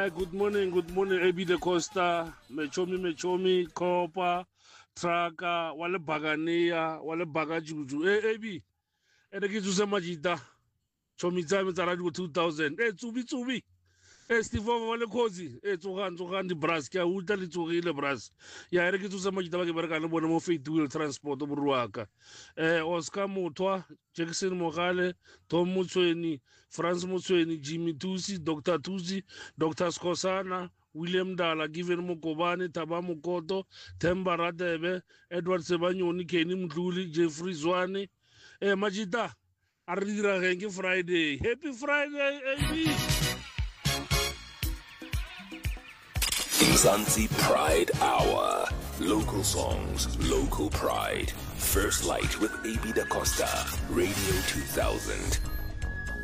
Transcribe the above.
Good morning, AB de Costa, Mechomi, Kopa, Traka, Wale Bagania, Wale Bagajuju. AB, and the kids who say Majida, Chomi time is around 2000. Tubi. Steve Wale Cozy, Tuhan, the Braskia, who tell it to the Bras. Ya, I get to some Majida Bagan, one more feet wheel transport of Ruaka. Oscar Motoa, Jackson Mogale, Tom Mutsweni, Franz Mutsweni, Jimmy Tusi, Dr. Tusi, Dr. Skosana, William Dala, Given Mokobani, Tabamu Koto, Temba Radebe, Edward Sebanyoni, Kenny Mduli, Jeffrey Zwane, Majida, Aridra Hengi Friday. Happy Friday, AB! Mzansi Pride Hour. Local songs, local pride. First Light with AB Da Costa. Radio 2000.